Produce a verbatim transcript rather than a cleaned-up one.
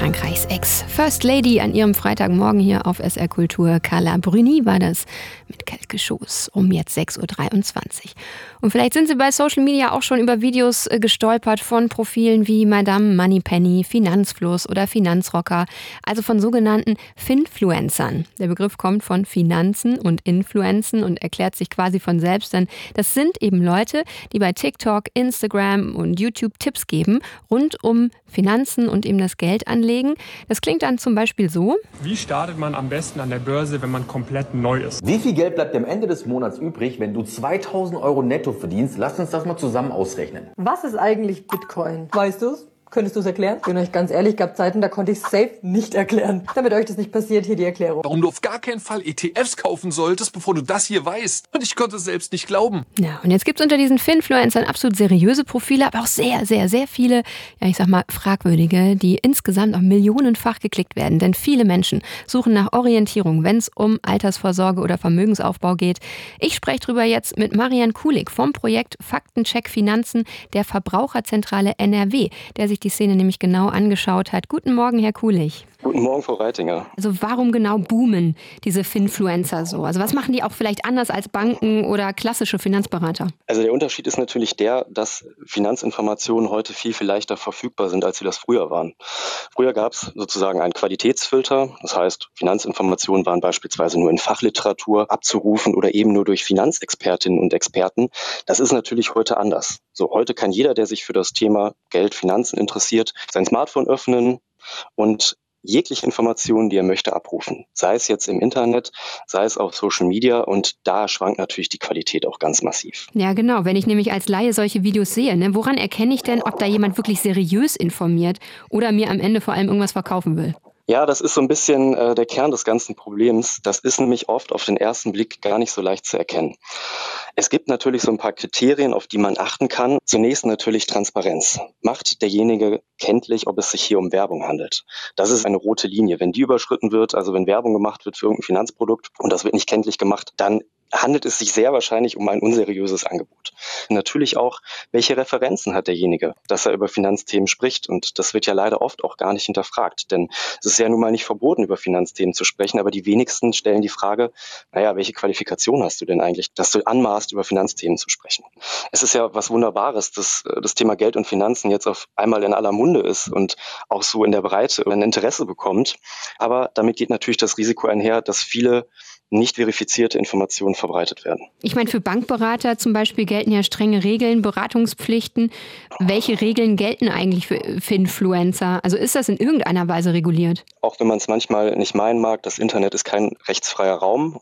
Frankreichs Ex-First Lady an ihrem Freitagmorgen hier auf S R Kultur. Carla Bruni war das mit Quelque chose um jetzt sechs Uhr dreiundzwanzig. Und vielleicht sind Sie bei Social Media auch schon über Videos gestolpert von Profilen wie Madame Moneypenny, Finanzfluss oder Finanzrocker, also von sogenannten Finfluencern. Der Begriff kommt von Finanzen und Influenzen und erklärt sich quasi von selbst, denn das sind eben Leute, die bei TikTok, Instagram und YouTube Tipps geben rund um Finanzen und eben das Geld anlegen. Das klingt dann zum Beispiel so. Wie startet man am besten an der Börse, wenn man komplett neu ist? Wie viel Geld bleibt am Ende des Monats übrig, wenn du zweitausend Euro netto verdienst? Lass uns das mal zusammen ausrechnen. Was ist eigentlich Bitcoin? Weißt du's? Könntest du es erklären? Ich bin euch ganz ehrlich, gab Zeiten, da konnte ich es safe nicht erklären. Damit euch das nicht passiert, hier die Erklärung. Warum du auf gar keinen Fall E T Fs kaufen solltest, bevor du das hier weißt. Und ich konnte es selbst nicht glauben. Ja, und jetzt gibt es unter diesen Finfluencern absolut seriöse Profile, aber auch sehr, sehr, sehr viele, ja ich sag mal, fragwürdige, die insgesamt auch millionenfach geklickt werden. Denn viele Menschen suchen nach Orientierung, wenn es um Altersvorsorge oder Vermögensaufbau geht. Ich spreche drüber jetzt mit Marian Kulig vom Projekt Faktencheck Finanzen der Verbraucherzentrale N R W, der sich die Szene nämlich genau angeschaut hat. Guten Morgen, Herr Kulig. Guten Morgen, Frau Reitinger. Also warum genau boomen diese Finfluencer so? Also was machen die auch vielleicht anders als Banken oder klassische Finanzberater? Also der Unterschied ist natürlich der, dass Finanzinformationen heute viel, viel leichter verfügbar sind, als sie das früher waren. Früher gab es sozusagen einen Qualitätsfilter. Das heißt, Finanzinformationen waren beispielsweise nur in Fachliteratur abzurufen oder eben nur durch Finanzexpertinnen und Experten. Das ist natürlich heute anders. So, heute kann jeder, der sich für das Thema Geld, Finanzen interessiert, sein Smartphone öffnen und jegliche Informationen, die er möchte, abrufen. Sei es jetzt im Internet, sei es auf Social Media, und da schwankt natürlich die Qualität auch ganz massiv. Ja, genau. Wenn ich nämlich als Laie solche Videos sehe, ne, woran erkenne ich denn, ob da jemand wirklich seriös informiert oder mir am Ende vor allem irgendwas verkaufen will? Ja, das ist so ein bisschen äh, der Kern des ganzen Problems. Das ist nämlich oft auf den ersten Blick gar nicht so leicht zu erkennen. Es gibt natürlich so ein paar Kriterien, auf die man achten kann. Zunächst natürlich Transparenz. Macht derjenige kenntlich, ob es sich hier um Werbung handelt? Das ist eine rote Linie. Wenn die überschritten wird, also wenn Werbung gemacht wird für irgendein Finanzprodukt und das wird nicht kenntlich gemacht, dann handelt es sich sehr wahrscheinlich um ein unseriöses Angebot. Natürlich auch, welche Referenzen hat derjenige, dass er über Finanzthemen spricht, und das wird ja leider oft auch gar nicht hinterfragt, denn es ist ja nun mal nicht verboten, über Finanzthemen zu sprechen, aber die wenigsten stellen die Frage, naja, welche Qualifikation hast du denn eigentlich, dass du anmaßt, über Finanzthemen zu sprechen? Es ist ja was Wunderbares, dass das Thema Geld und Finanzen jetzt auf einmal in aller Munde ist und auch so in der Breite ein Interesse bekommt, aber damit geht natürlich das Risiko einher, dass viele nicht verifizierte Informationen verbreitet werden. Ich meine, für Bankberater zum Beispiel gelten ja strenge Regeln, Beratungspflichten. Welche Regeln gelten eigentlich für Finfluencer? Also ist das in irgendeiner Weise reguliert? Auch wenn man es manchmal nicht meinen mag, das Internet ist kein rechtsfreier Raum.